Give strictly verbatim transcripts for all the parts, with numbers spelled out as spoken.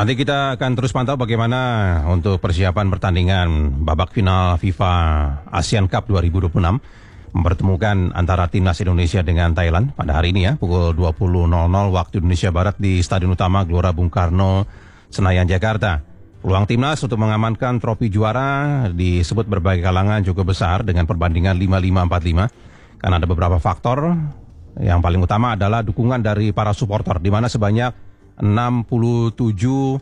Nanti kita akan terus pantau bagaimana untuk persiapan pertandingan babak final FIFA Asian Cup dua ribu dua puluh enam mempertemukan antara timnas Indonesia dengan Thailand pada hari ini ya, pukul dua puluh waktu Indonesia Barat di Stadion Utama Gelora Bung Karno, Senayan, Jakarta. Peluang timnas untuk mengamankan trofi juara disebut berbagai kalangan cukup besar dengan perbandingan lima lima empat lima karena ada beberapa faktor. Yang paling utama adalah dukungan dari para supporter, di mana sebanyak enam puluh tujuh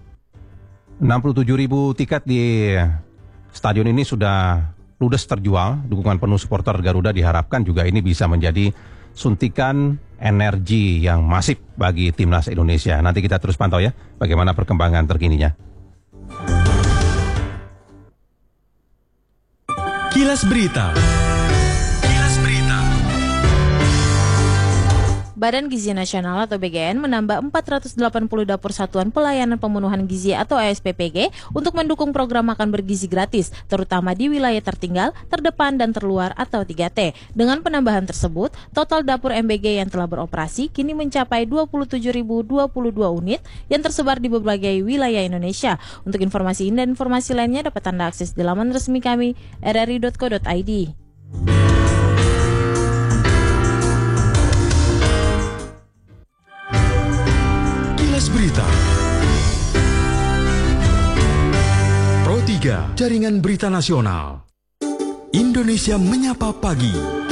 ribu tiket di stadion ini sudah ludes terjual. Dukungan penuh supporter Garuda diharapkan juga ini bisa menjadi suntikan energi yang masif bagi timnas Indonesia. Nanti kita terus pantau ya bagaimana perkembangan terkininya. Kilas Berita. Badan Gizi Nasional atau B G N menambah empat ratus delapan puluh dapur satuan pelayanan pemenuhan gizi atau A S P P G untuk mendukung program makan bergizi gratis, terutama di wilayah tertinggal, terdepan, dan terluar atau tiga T. Dengan penambahan tersebut, total dapur M B G yang telah beroperasi kini mencapai dua puluh tujuh ribu dua puluh dua unit yang tersebar di berbagai wilayah Indonesia. Untuk informasi ini dan informasi lainnya dapat Anda akses di laman resmi kami r r i dot co dot i d. Berita. Pro tiga, Jaringan Berita Nasional. Indonesia Menyapa Pagi.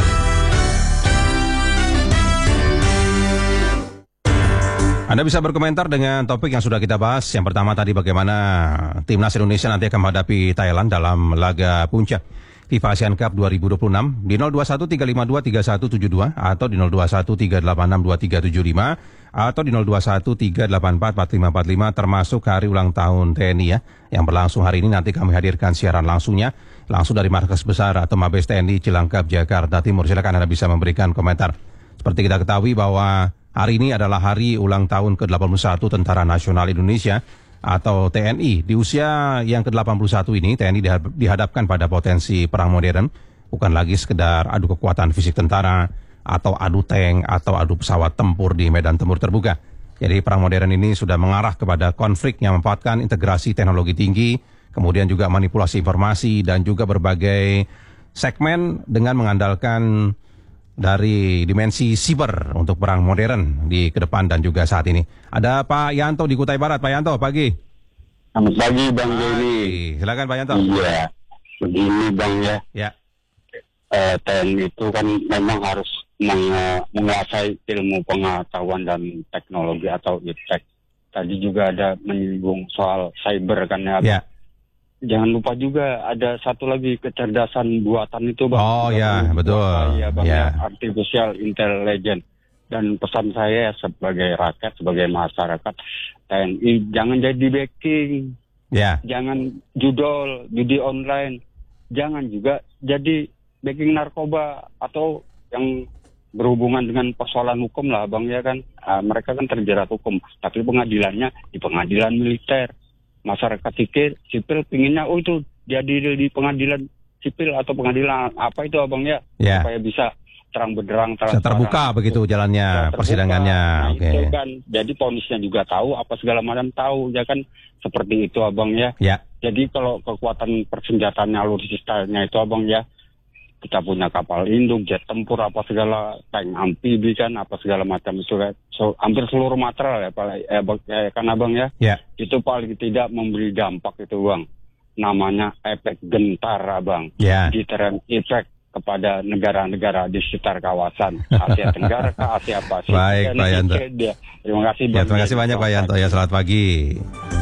Anda bisa berkomentar dengan topik yang sudah kita bahas. Yang pertama tadi bagaimana timnas Indonesia nanti akan menghadapi Thailand dalam laga puncak FIFA Asian Cup dua ribu dua puluh enam di nol dua satu tiga lima dua tiga satu tujuh dua atau di nol dua satu tiga delapan enam dua tiga tujuh lima atau di nol dua satu tiga delapan empat empat lima empat lima termasuk hari ulang tahun T N I ya yang berlangsung hari ini. Nanti kami hadirkan siaran langsungnya langsung dari markas besar atau Mabes T N I Cilangkap, Jakarta Timur. Silakan Anda bisa memberikan komentar. Seperti kita ketahui bahwa hari ini adalah hari ulang tahun ke delapan puluh satu Tentara Nasional Indonesia atau T N I. Di usia yang ke delapan puluh satu ini, T N I dihadapkan pada potensi perang modern, bukan lagi sekedar adu kekuatan fisik tentara, atau adu tank, atau adu pesawat tempur di medan tempur terbuka. Jadi perang modern ini sudah mengarah kepada konflik yang memanfaatkan integrasi teknologi tinggi, kemudian juga manipulasi informasi, dan juga berbagai segmen dengan mengandalkan dari dimensi siber untuk perang modern di ke depan dan juga saat ini. Ada Pak Yanto di Kutai Barat. Pak Yanto, pagi. Selamat pagi Bang Joni. Silakan Pak Yanto. Iya, begini Bang ya. Ya. Eh, T N I itu kan memang harus meng- menguasai ilmu pengetahuan dan teknologi atau iptek. Tadi juga ada menyinggung soal cyber kan ya. Ya. Jangan lupa juga ada satu lagi kecerdasan buatan itu Bang. Oh ya, betul. Ya Bang Ya. ya, artificial intelligence. Dan pesan saya sebagai rakyat, sebagai masyarakat, T N I jangan jadi backing. Ya. Jangan judol, judi online. Jangan juga jadi backing narkoba atau yang berhubungan dengan persoalan hukum lah Bang ya kan. Nah, mereka kan terjerat hukum, tapi pengadilannya di pengadilan militer. Masyarakat sipil, sipil pinginnya oh itu jadi di pengadilan sipil atau pengadilan apa itu Abang ya, ya. Supaya bisa terang benderang, terang terbuka begitu jalannya terbuka, persidangannya. Nah, Oke. itu kan jadi ponisnya juga tahu, apa segala macam tahu ya kan, seperti itu Abang ya. Ya. Jadi kalau kekuatan persenjataannya alutsistanya itu Abang ya, kita punya kapal induk, jet tempur, apa segala, tank amfibi kan, apa segala macam itu kan. So, hampir seluruh material ya, paling, eh, eh, kan Abang ya. Ya. Itu paling tidak memberi dampak itu Bang. Namanya efek gentar Abang. Ya. Deterrent effect kepada negara-negara di sekitar kawasan Asia Tenggara ke Asia Pasifik. Baik Pak Yanto. Terima kasih Bang. Ya, terima kasih banyak Pak Yanto ya, selamat pagi.